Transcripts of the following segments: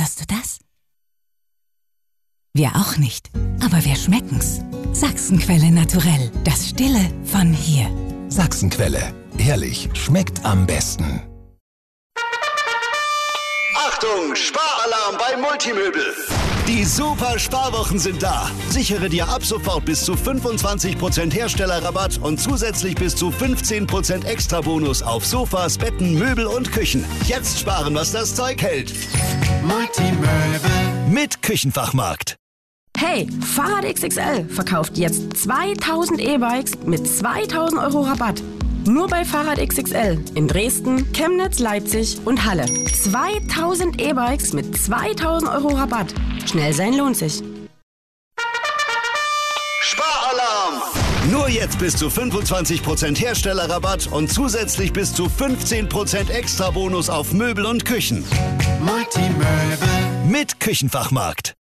Hörst du das? Wir auch nicht, aber wir schmecken's. Sachsenquelle naturell, das Stille von hier. Sachsenquelle, ehrlich, schmeckt am besten. Achtung, Sparalarm bei Multimöbel. Die super Sparwochen sind da. Sichere dir ab sofort bis zu 25% Herstellerrabatt und zusätzlich bis zu 15% Extrabonus auf Sofas, Betten, Möbel und Küchen. Jetzt sparen, was das Zeug hält. Multimöbel mit Küchenfachmarkt. Hey, Fahrrad XXL verkauft jetzt 2000 E-Bikes mit 2000 Euro Rabatt. Nur bei Fahrrad XXL in Dresden, Chemnitz, Leipzig und Halle. 2000 E-Bikes mit 2000 Euro Rabatt. Schnell sein lohnt sich. Sparalarm! Nur jetzt bis zu 25% Herstellerrabatt und zusätzlich bis zu 15% Extrabonus auf Möbel und Küchen. Multimöbel mit Küchenfachmarkt.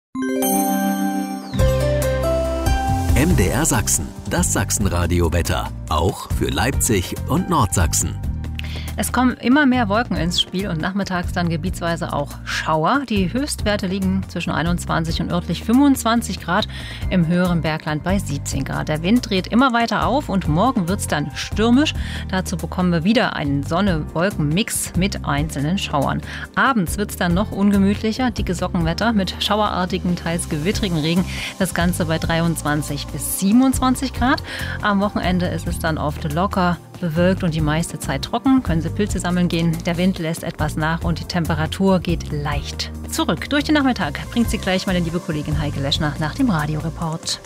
MDR Sachsen, das Sachsenradio-Wetter. Auch für Leipzig und Nordsachsen. Es kommen immer mehr Wolken ins Spiel und nachmittags dann gebietsweise auch Schauer. Die Höchstwerte liegen zwischen 21 und örtlich 25 Grad, im höheren Bergland bei 17 Grad. Der Wind dreht immer weiter auf und morgen wird es dann stürmisch. Dazu bekommen wir wieder einen Sonne-Wolken-Mix mit einzelnen Schauern. Abends wird es dann noch ungemütlicher, dicke Sockenwetter mit schauerartigen, teils gewittrigen Regen. Das Ganze bei 23 bis 27 Grad. Am Wochenende ist es dann oft locker bewölkt und die meiste Zeit trocken. Können Sie Pilze sammeln gehen. Der Wind lässt etwas nach und die Temperatur geht leicht zurück. Durch den Nachmittag bringt Sie gleich meine liebe Kollegin Heike Leschner nach dem Radioreport.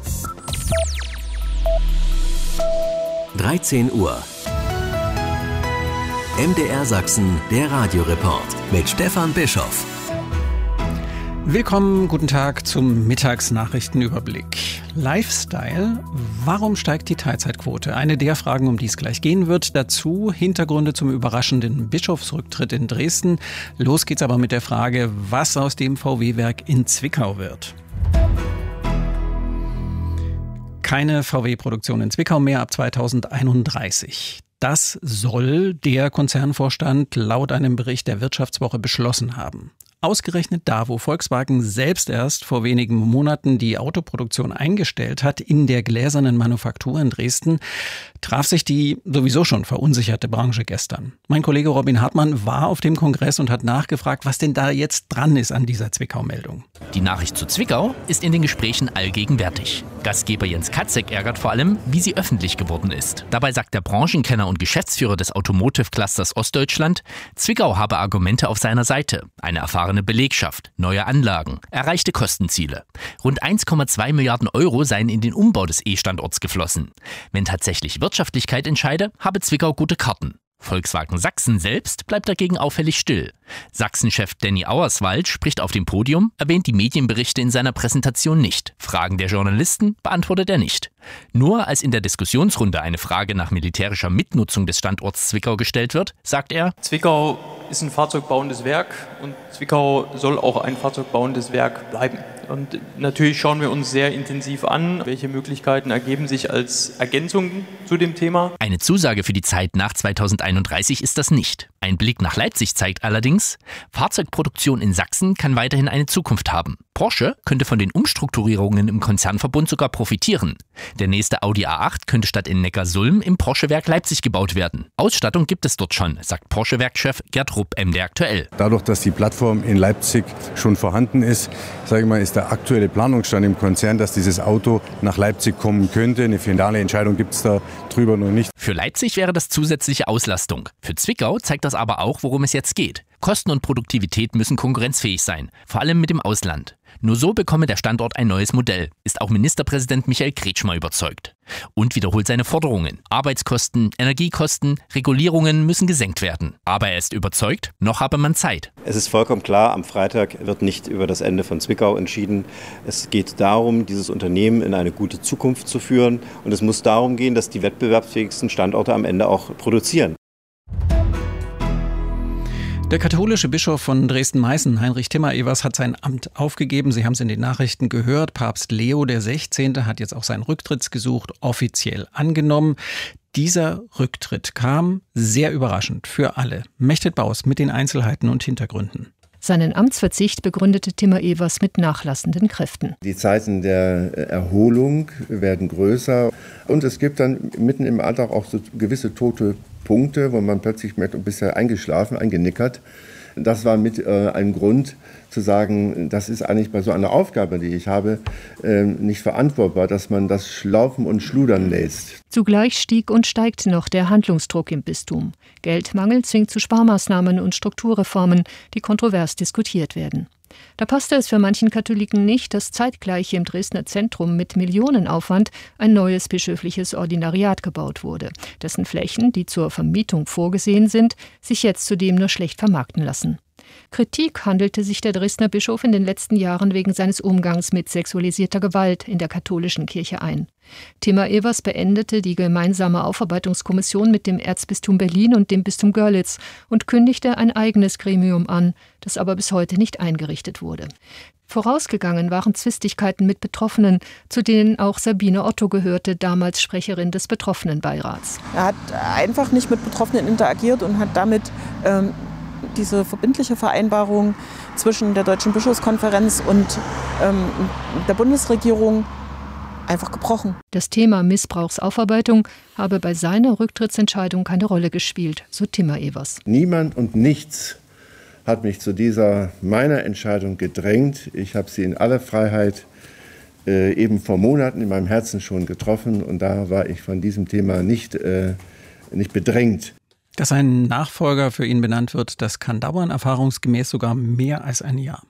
13 Uhr. MDR Sachsen, der Radioreport mit Stefan Bischoff. Willkommen, guten Tag zum Mittagsnachrichtenüberblick. Lifestyle, warum steigt die Teilzeitquote? Eine der Fragen, um die es gleich gehen wird. Dazu Hintergründe zum überraschenden Bischofsrücktritt in Dresden. Los geht's aber mit der Frage, was aus dem VW-Werk in Zwickau wird. Keine VW-Produktion in Zwickau mehr ab 2031. Das soll der Konzernvorstand laut einem Bericht der Wirtschaftswoche beschlossen haben. Ausgerechnet da, wo Volkswagen selbst erst vor wenigen Monaten die Autoproduktion eingestellt hat, in der gläsernen Manufaktur in Dresden, traf sich die sowieso schon verunsicherte Branche gestern. Mein Kollege Robin Hartmann war auf dem Kongress und hat nachgefragt, was denn da jetzt dran ist an dieser Zwickau-Meldung. Die Nachricht zu Zwickau ist in den Gesprächen allgegenwärtig. Gastgeber Jens Katzek ärgert vor allem, wie sie öffentlich geworden ist. Dabei sagt der Branchenkenner und Geschäftsführer des Automotive-Clusters Ostdeutschland, Zwickau habe Argumente auf seiner Seite. Eine erfahrene Belegschaft, neue Anlagen, erreichte Kostenziele. Rund 1,2 Milliarden Euro seien in den Umbau des E-Standorts geflossen. Wenn tatsächlich Wirtschaftlichkeit entscheide, habe Zwickau gute Karten. Volkswagen Sachsen selbst bleibt dagegen auffällig still. Sachsen-Chef Danny Auerswald spricht auf dem Podium, erwähnt die Medienberichte in seiner Präsentation nicht. Fragen der Journalisten beantwortet er nicht. Nur als in der Diskussionsrunde eine Frage nach militärischer Mitnutzung des Standorts Zwickau gestellt wird, sagt er: Zwickau ist ein fahrzeugbauendes Werk und Zwickau soll auch ein fahrzeugbauendes Werk bleiben. Und natürlich schauen wir uns sehr intensiv an, welche Möglichkeiten ergeben sich als Ergänzung zu dem Thema. Eine Zusage für die Zeit nach 2031 ist das nicht. Ein Blick nach Leipzig zeigt allerdings, Fahrzeugproduktion in Sachsen kann weiterhin eine Zukunft haben. Porsche könnte von den Umstrukturierungen im Konzernverbund sogar profitieren. Der nächste Audi A8 könnte statt in Neckarsulm im Porsche-Werk Leipzig gebaut werden. Ausstattung gibt es dort schon, sagt Porsche-Werkchef Gerd Rupp, MDR aktuell. Dadurch, dass die Plattform in Leipzig schon vorhanden ist, ist der aktuelle Planungsstand im Konzern, dass dieses Auto nach Leipzig kommen könnte. Eine finale Entscheidung gibt es da drüber noch nicht. Für Leipzig wäre das zusätzliche Auslastung. Für Zwickau zeigt das aber auch, worum es jetzt geht. Kosten und Produktivität müssen konkurrenzfähig sein, vor allem mit dem Ausland. Nur so bekomme der Standort ein neues Modell, ist auch Ministerpräsident Michael Kretschmer überzeugt. Und wiederholt seine Forderungen. Arbeitskosten, Energiekosten, Regulierungen müssen gesenkt werden. Aber er ist überzeugt, noch habe man Zeit. Es ist vollkommen klar, am Freitag wird nicht über das Ende von Zwickau entschieden. Es geht darum, dieses Unternehmen in eine gute Zukunft zu führen. Und es muss darum gehen, dass die wettbewerbsfähigsten Standorte am Ende auch produzieren. Der katholische Bischof von Dresden-Meißen, Heinrich Timmer-Evers, hat sein Amt aufgegeben. Sie haben es in den Nachrichten gehört. Papst Leo XVI. Hat jetzt auch seinen Rücktrittsgesuch offiziell angenommen. Dieser Rücktritt kam sehr überraschend für alle. Mechtet Baus mit den Einzelheiten und Hintergründen. Seinen Amtsverzicht begründete Timmer Evers mit nachlassenden Kräften. Die Zeiten der Erholung werden größer und es gibt dann mitten im Alltag auch so gewisse tote Punkte, wo man plötzlich merkt, und bisher eingeschlafen, eingenickert. Das war mit ein Grund zu sagen, das ist eigentlich bei so einer Aufgabe, die ich habe, nicht verantwortbar, dass man das Schlaufen und Schludern lässt. Zugleich stieg und steigt noch der Handlungsdruck im Bistum. Geldmangel zwingt zu Sparmaßnahmen und Strukturreformen, die kontrovers diskutiert werden. Da passte es für manchen Katholiken nicht, dass zeitgleich im Dresdner Zentrum mit Millionenaufwand ein neues bischöfliches Ordinariat gebaut wurde, dessen Flächen, die zur Vermietung vorgesehen sind, sich jetzt zudem nur schlecht vermarkten lassen. Kritik handelte sich der Dresdner Bischof in den letzten Jahren wegen seines Umgangs mit sexualisierter Gewalt in der katholischen Kirche ein. Timmer Evers beendete die gemeinsame Aufarbeitungskommission mit dem Erzbistum Berlin und dem Bistum Görlitz und kündigte ein eigenes Gremium an, das aber bis heute nicht eingerichtet wurde. Vorausgegangen waren Zwistigkeiten mit Betroffenen, zu denen auch Sabine Otto gehörte, damals Sprecherin des Betroffenenbeirats. Er hat einfach nicht mit Betroffenen interagiert und hat damit diese verbindliche Vereinbarung zwischen der Deutschen Bischofskonferenz und der Bundesregierung einfach gebrochen. Das Thema Missbrauchsaufarbeitung habe bei seiner Rücktrittsentscheidung keine Rolle gespielt, so Timmer Evers. Niemand und nichts hat mich zu meiner Entscheidung gedrängt. Ich habe sie in aller Freiheit eben vor Monaten in meinem Herzen schon getroffen und da war ich von diesem Thema nicht bedrängt. Dass ein Nachfolger für ihn benannt wird, das kann dauern, erfahrungsgemäß sogar mehr als ein Jahr.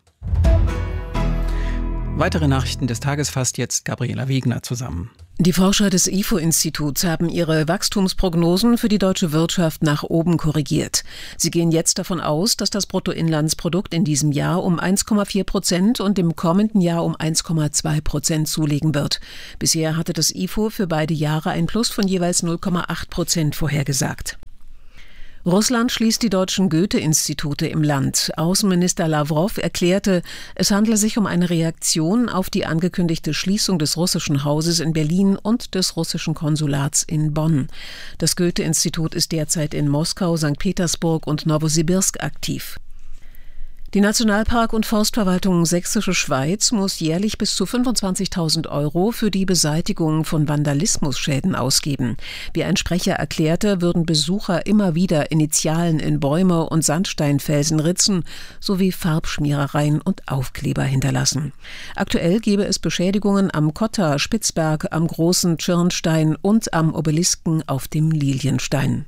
Weitere Nachrichten des Tages fasst jetzt Gabriela Wegner zusammen. Die Forscher des IFO-Instituts haben ihre Wachstumsprognosen für die deutsche Wirtschaft nach oben korrigiert. Sie gehen jetzt davon aus, dass das Bruttoinlandsprodukt in diesem Jahr um 1,4% und im kommenden Jahr um 1,2% zulegen wird. Bisher hatte das IFO für beide Jahre ein Plus von jeweils 0,8% vorhergesagt. Russland schließt die deutschen Goethe-Institute im Land. Außenminister Lawrow erklärte, es handle sich um eine Reaktion auf die angekündigte Schließung des russischen Hauses in Berlin und des russischen Konsulats in Bonn. Das Goethe-Institut ist derzeit in Moskau, St. Petersburg und Nowosibirsk aktiv. Die Nationalpark- und Forstverwaltung Sächsische Schweiz muss jährlich bis zu 25.000 € für die Beseitigung von Vandalismusschäden ausgeben. Wie ein Sprecher erklärte, würden Besucher immer wieder Initialen in Bäume und Sandsteinfelsen ritzen, sowie Farbschmierereien und Aufkleber hinterlassen. Aktuell gebe es Beschädigungen am Kotter Spitzberg, am Großen Tschirnstein und am Obelisken auf dem Lilienstein.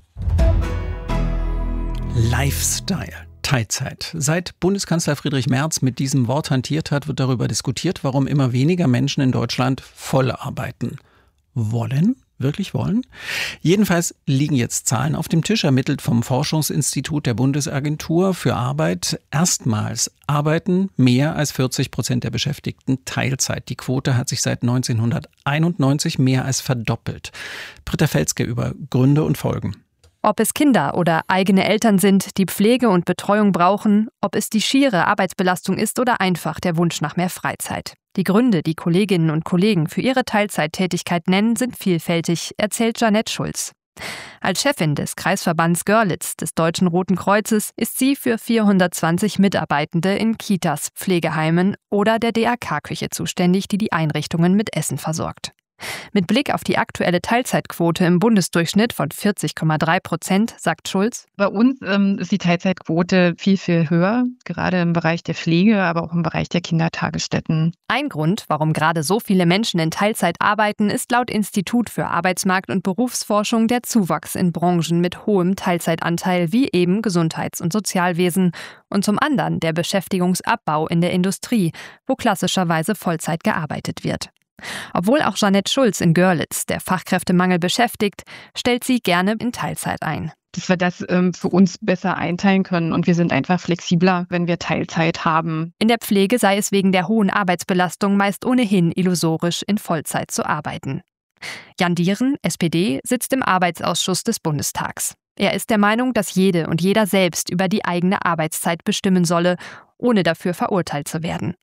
Lifestyle. Teilzeit. Seit Bundeskanzler Friedrich Merz mit diesem Wort hantiert hat, wird darüber diskutiert, warum immer weniger Menschen in Deutschland voll arbeiten. Wollen? Wirklich wollen? Jedenfalls liegen jetzt Zahlen auf dem Tisch, ermittelt vom Forschungsinstitut der Bundesagentur für Arbeit. Erstmals arbeiten mehr als 40% der Beschäftigten Teilzeit. Die Quote hat sich seit 1991 mehr als verdoppelt. Britta Felske über Gründe und Folgen. Ob es Kinder oder eigene Eltern sind, die Pflege und Betreuung brauchen, ob es die schiere Arbeitsbelastung ist oder einfach der Wunsch nach mehr Freizeit. Die Gründe, die Kolleginnen und Kollegen für ihre Teilzeittätigkeit nennen, sind vielfältig, erzählt Jeanette Schulz. Als Chefin des Kreisverbands Görlitz des Deutschen Roten Kreuzes ist sie für 420 Mitarbeitende in Kitas, Pflegeheimen oder der DRK-Küche zuständig, die die Einrichtungen mit Essen versorgt. Mit Blick auf die aktuelle Teilzeitquote im Bundesdurchschnitt von 40,3%, sagt Schulz: Bei uns ist die Teilzeitquote viel, viel höher, gerade im Bereich der Pflege, aber auch im Bereich der Kindertagesstätten. Ein Grund, warum gerade so viele Menschen in Teilzeit arbeiten, ist laut Institut für Arbeitsmarkt- und Berufsforschung der Zuwachs in Branchen mit hohem Teilzeitanteil wie eben Gesundheits- und Sozialwesen und zum anderen der Beschäftigungsabbau in der Industrie, wo klassischerweise Vollzeit gearbeitet wird. Obwohl auch Jeanette Schulz in Görlitz der Fachkräftemangel beschäftigt, stellt sie gerne in Teilzeit ein. Dass wir das für uns besser einteilen können und wir sind einfach flexibler, wenn wir Teilzeit haben. In der Pflege sei es wegen der hohen Arbeitsbelastung meist ohnehin illusorisch, in Vollzeit zu arbeiten. Jan Dieren, SPD, sitzt im Arbeitsausschuss des Bundestags. Er ist der Meinung, dass jede und jeder selbst über die eigene Arbeitszeit bestimmen solle, ohne dafür verurteilt zu werden.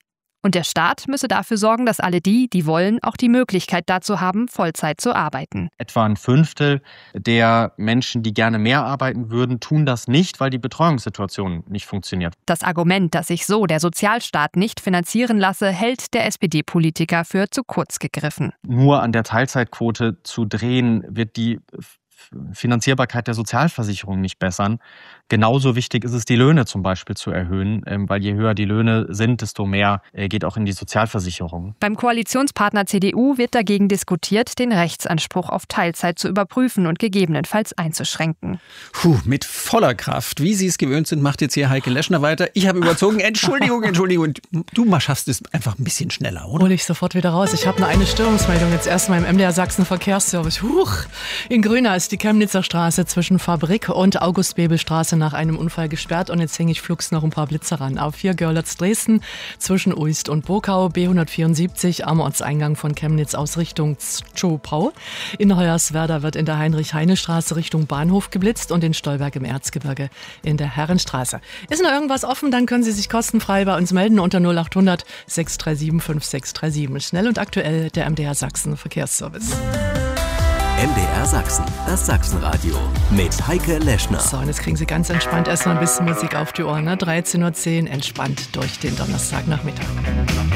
Und der Staat müsse dafür sorgen, dass alle die wollen, auch die Möglichkeit dazu haben, Vollzeit zu arbeiten. Etwa ein Fünftel der Menschen, die gerne mehr arbeiten würden, tun das nicht, weil die Betreuungssituation nicht funktioniert. Das Argument, dass sich so der Sozialstaat nicht finanzieren lasse, hält der SPD-Politiker für zu kurz gegriffen. Nur an der Teilzeitquote zu drehen, wird die Finanzierbarkeit der Sozialversicherung nicht bessern. Genauso wichtig ist es, die Löhne zum Beispiel zu erhöhen, weil je höher die Löhne sind, desto mehr geht auch in die Sozialversicherung. Beim Koalitionspartner CDU wird dagegen diskutiert, den Rechtsanspruch auf Teilzeit zu überprüfen und gegebenenfalls einzuschränken. Mit voller Kraft, wie Sie es gewöhnt sind, macht jetzt hier Heike Leschner weiter. Ich habe überzogen. Entschuldigung. Du schaffst es einfach ein bisschen schneller, oder? Hole ich sofort wieder raus. Ich habe nur eine Störungsmeldung jetzt erstmal im MDR Sachsen Verkehrsservice. In Grünau ist die Chemnitzer Straße zwischen Fabrik und August-Bebel-Straße nach einem Unfall gesperrt und jetzt hänge ich flugs noch ein paar Blitze ran. A4 Görlitz-Dresden zwischen Uist und Burkau, B174 am Ortseingang von Chemnitz aus Richtung Zschopau. In Hoyerswerda wird in der Heinrich-Heine-Straße Richtung Bahnhof geblitzt und in Stolberg im Erzgebirge in der Herrenstraße. Ist noch irgendwas offen, dann können Sie sich kostenfrei bei uns melden unter 0800 637 5637. Schnell und aktuell der MDR Sachsen Verkehrsservice. MDR Sachsen, das Sachsenradio mit Heike Leschner. So, und jetzt kriegen Sie ganz entspannt erstmal ein bisschen Musik auf die Ohren. 13:10 Uhr, entspannt durch den Donnerstagnachmittag.